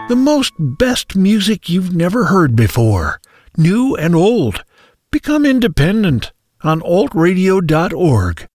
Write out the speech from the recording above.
The most best music you've never heard before, new and old. Become independent on altradio.org.